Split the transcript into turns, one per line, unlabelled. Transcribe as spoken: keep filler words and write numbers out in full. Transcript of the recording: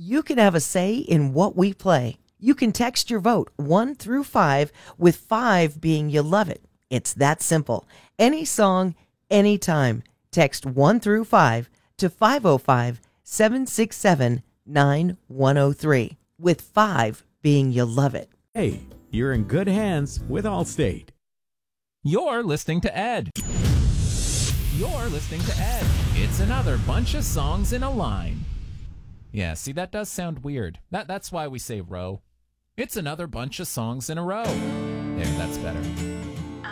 You can have a say in what we play. You can text your vote one through five, with five being you love it. It's that simple. Any song, anytime. Text one through five to five oh five, seven six seven, nine one oh three, with five being you love it.
Hey, you're in good hands with Allstate.
You're listening to Ed. You're listening to Ed. It's another bunch of songs in a line. Yeah, see, that does sound weird. That That's why we say row. It's another bunch of songs in a row. There, that's better.